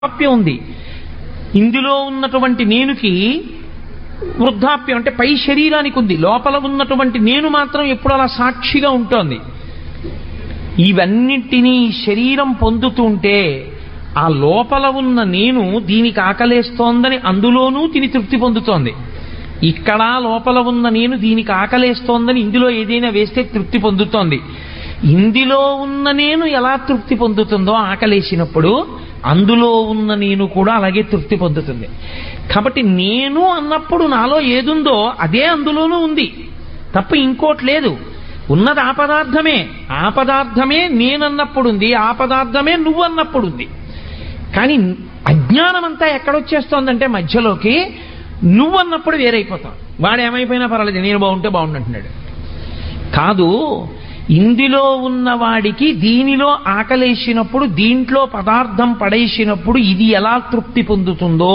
వృద్ధాప్యం ఉంది. ఇందులో ఉన్నటువంటి నేనుకి వృద్ధాప్యం అంటే పై శరీరానికి ఉంది, లోపల ఉన్నటువంటి నేను మాత్రం ఎప్పుడు అలా సాక్షిగా ఉంటోంది. ఇవన్నిటినీ శరీరం పొందుతుంటే ఆ లోపల ఉన్న నేను దీనికి ఆకలేస్తోందని అందులోనూ తిని తృప్తి పొందుతోంది. ఇక్కడ లోపల ఉన్న నేను దీనికి ఆకలేస్తోందని ఇందులో ఏదైనా వేస్తే తృప్తి పొందుతోంది. ఇందులో ఉన్న నేను ఎలా తృప్తి పొందుతుందో ఆకలేసినప్పుడు అందులో ఉన్న నేను కూడా అలాగే తృప్తి పొందుతుంది. కాబట్టి నేను అన్నప్పుడు నాలో ఏదుందో అదే అందులోనూ ఉంది తప్ప ఇంకోటి లేదు. ఉన్నది ఆ పదార్థమే, ఆ పదార్థమే నేనన్నప్పుడు ఉంది, ఆ పదార్థమే నువ్వు అన్నప్పుడు ఉంది. కానీ అజ్ఞానం అంతా ఎక్కడొచ్చేస్తోందంటే మధ్యలోకి నువ్వన్నప్పుడు వేరైపోతాం. వాడు ఏమైపోయినా పర్వాలేదు, నేను బాగుంటే బాగుండంటున్నాడు. కాదు, ఇందులో ఉన్నవాడికి దీనిలో ఆకలేసినప్పుడు దీంట్లో పదార్థం పడేసినప్పుడు ఇది ఎలా తృప్తి పొందుతుందో,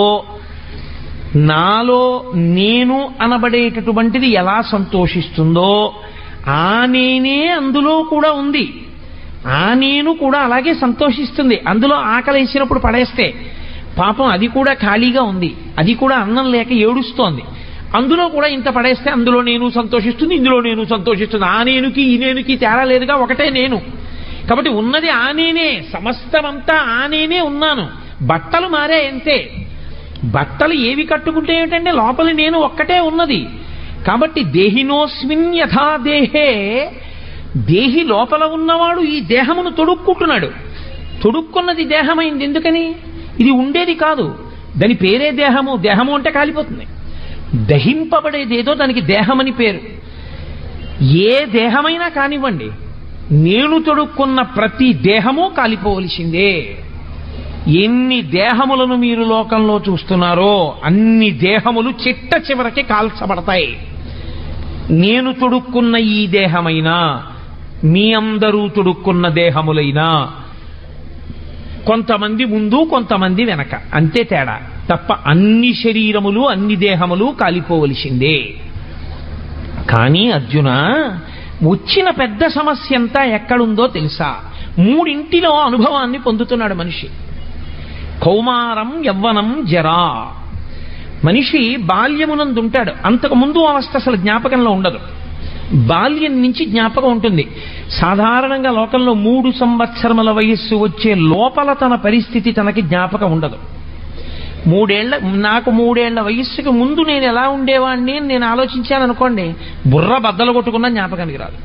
నాలో నేను అనబడేటటువంటిది ఎలా సంతోషిస్తుందో ఆ నేనే అందులో కూడా ఉంది. ఆ నేను కూడా అలాగే సంతోషిస్తుంది. అందులో ఆకలేసినప్పుడు పడేస్తే పాపం అది కూడా ఖాళీగా ఉంది, అది కూడా అన్నం లేక ఏడుస్తోంది. అందులో కూడా ఇంత పడేస్తే అందులో నేను సంతోషిస్తుంది, ఇందులో నేను సంతోషిస్తుంది. ఆ నేనుకి ఈ నేనుకి తేడా లేదుగా, ఒకటే నేను. కాబట్టి ఉన్నది ఆ నేనే, సమస్తమంతా ఆ నేనే ఉన్నాను. బట్టలు మారే అంతే. బట్టలు ఏవి కట్టుకుంటే ఏమిటంటే లోపల నేను ఒక్కటే ఉన్నది. కాబట్టి దేహినోస్మిన్ యథా దేహే, దేహి లోపల ఉన్నవాడు ఈ దేహమును తొడుక్కుంటున్నాడు. తొడుక్కున్నది దేహమైంది. ఎందుకని? ఇది ఉండేది కాదు, దాని పేరే దేహము. దేహము అంటే కాలిపోతుంది. దహింపబడేదేదో దానికి దేహమని పేరు. ఏ దేహమైనా కానివ్వండి, నేను తొడుక్కున్న ప్రతి దేహము కాలిపోవలసిందే. ఎన్ని దేహములను మీరు లోకంలో చూస్తున్నారో అన్ని దేహములు చిట్ట చివరికి కాల్చబడతాయి. నేను తొడుక్కున్న ఈ దేహమైనా మీ అందరూ తొడుక్కున్న దేహములైనా కొంతమంది ముందు కొంతమంది వెనక, అంతే తేడా తప్ప అన్ని శరీరములు అన్ని దేహములు కాలిపోవలసిందే. కానీ అర్జున, వచ్చిన పెద్ద సమస్య అంతా ఎక్కడుందో తెలుసా? మూడింటిలో అనుభవాన్ని పొందుతున్నాడు మనిషి. కౌమారం, యవ్వనం, జరా. మనిషి బాల్యమునందుంటాడు. అంతకు ముందు అవస్థ అసలు జ్ఞాపకంలో ఉండదు. బాల్యం నుంచి జ్ఞాపకం ఉంటుంది. సాధారణంగా లోకంలో 3 సంవత్సరముల వయస్సు వచ్చే లోపల తన పరిస్థితి తనకి జ్ఞాపకం ఉండదు. నాకు 3 ఏళ్ల వయస్సుకి ముందు నేను ఎలా ఉండేవాడిని అని నేను ఆలోచించాను అనుకోండి, బుర్ర బద్దలు కొట్టుకున్న జ్ఞాపకానికి రాదు.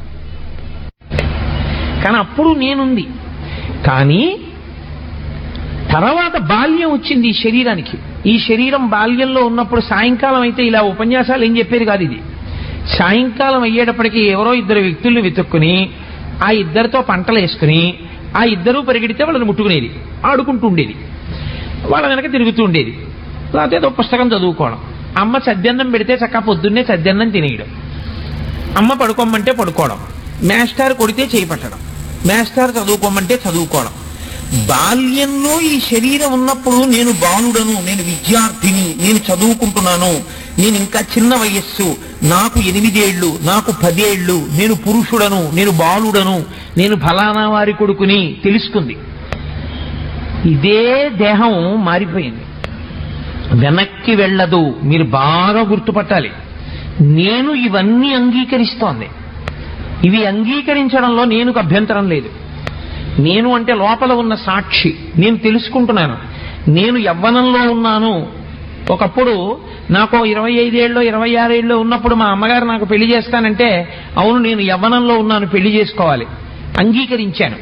కానీ అప్పుడు నేనుంది. కానీ తర్వాత బాల్యం వచ్చింది ఈ శరీరానికి. ఈ శరీరం బాల్యంలో ఉన్నప్పుడు సాయంకాలం అయితే ఇలా ఉపన్యాసాలు ఏం చెప్పేది కాదు. ఇది సాయంకాలం అయ్యేటప్పటికీ ఎవరో 2 వ్యక్తుల్ని వెతుక్కుని ఆ ఇద్దరితో పంటలు వేసుకుని ఆ ఇద్దరూ పరిగెడితే వాళ్ళని ముట్టుకునేది, ఆడుకుంటూ ఉండేది, వాళ్ళ వెనక తిరుగుతూ ఉండేది. లేకపోతే ఏదో పుస్తకం చదువుకోవడం. అమ్మ సద్దన్నం పెడితే చక్కగా పొద్దున్నే సద్దన్నం తినేయడం, అమ్మ పడుకోమంటే పడుకోవడం, మేస్టార్ కొడితే చేయి పట్టడం, మేస్టార్ చదువుకోమంటే చదువుకోవడం. బాల్యంలో ఈ శరీరం ఉన్నప్పుడు నేను బాలుడను, నేను విద్యార్థిని, నేను చదువుకుంటున్నాను, నేను ఇంకా చిన్న వయస్సు, నాకు 8 ఏళ్ళు, నాకు 10 ఏళ్ళు, నేను పురుషుడను, నేను బాలుడను, నేను ఫలానా వారి కొడుకుని తెలుసుకుంది. ఇదే దేహం మారిపోయింది, వెనక్కి వెళ్ళదు. మీరు బాగా గుర్తుపట్టాలి. నేను ఇవన్నీ అంగీకరిస్తోంది. ఇవి అంగీకరించడంలో నేనుకు అభ్యంతరం లేదు. నేను అంటే లోపల ఉన్న సాక్షి, నేను తెలుసుకుంటున్నాను. నేను యవ్వనంలో ఉన్నాను. ఒకప్పుడు నాకు 25 ఏళ్ళో 26 ఏళ్ళో ఉన్నప్పుడు మా అమ్మగారు నాకు పెళ్లి చేస్తానంటే అవును నేను యవ్వనంలో ఉన్నాను, పెళ్లి చేసుకోవాలి, అంగీకరించాను.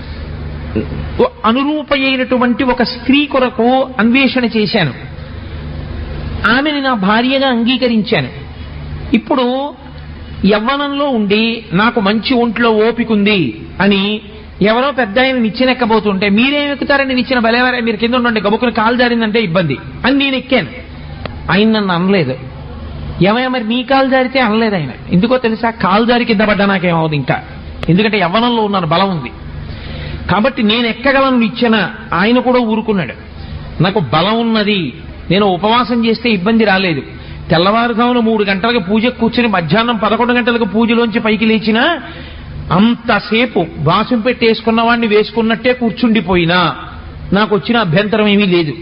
అనురూపమైనటువంటి ఒక స్త్రీ కొరకు అన్వేషణ చేశాను, ఆమెని నా భార్యగా అంగీకరించాను. ఇప్పుడు యవ్వనంలో ఉండి నాకు మంచి ఒంట్లో ఓపికంది అని ఎవరో పెద్ద ఆయన నిచ్చెన ఎక్కబోతుంటే మీరేం ఎక్కుతారని నిచ్చెన బలేవారే, మీరు కింద ఉండండి, గబుక్కుని కాలు జారిందంటే ఇబ్బంది అని నేను ఎక్కాను. ఆయన నన్ను అనలేదు. ఏమయ్యా మరి నీ కాలు జారితే అనలేదు ఆయన. ఎందుకో తెలుసా? కాలు జారి కింద పడ్డా నాకేమవుతుంది ఇంకా, ఎందుకంటే యవ్వనంలో ఉన్నాను, బలం ఉంది కాబట్టి నేను ఎక్కగలను నిచ్చెన. ఆయన కూడా ఊరుకున్నాడు. నాకు బలం ఉన్నది, నేను ఉపవాసం చేస్తే ఇబ్బంది రాలేదు. తెల్లవారుజామున 3 గంటలకు పూజకు కూర్చుని మధ్యాహ్నం 11 గంటలకు పూజలోంచి పైకి లేచినా అంతసేపు వాసం పెట్టేసుకున్న వాడిని వేసుకున్నట్టే కూర్చుండిపోయినా నాకు వచ్చిన అభ్యంతరం ఏమీ లేదు